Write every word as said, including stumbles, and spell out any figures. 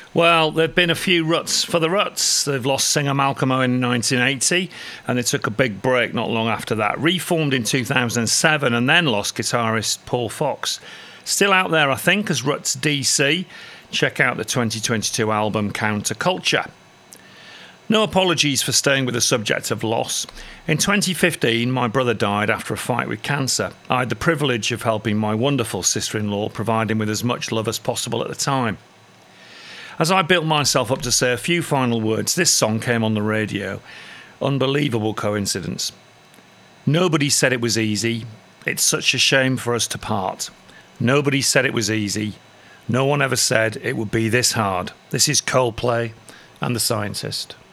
Well, there have been a few ruts for the Ruts. They've lost singer Malcolm Owen in nineteen eighty, and they took a big break not long after that. Reformed in two thousand seven, and then lost guitarist Paul Fox. Still out there, I think, as Ruts D C. Check out the twenty twenty-two album Counterculture. No apologies for staying with the subject of loss. In twenty fifteen, my brother died after a fight with cancer. I had the privilege of helping my wonderful sister-in-law, provide him with as much love as possible at the time. As I built myself up to say a few final words, this song came on the radio. Unbelievable coincidence. Nobody said it was easy. It's such a shame for us to part. Nobody said it was easy. No one ever said it would be this hard. This is Coldplay and The Scientist.